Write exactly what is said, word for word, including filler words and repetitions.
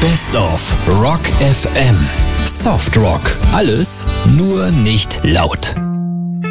Best of Rock F M. Soft Rock. Alles, nur nicht laut.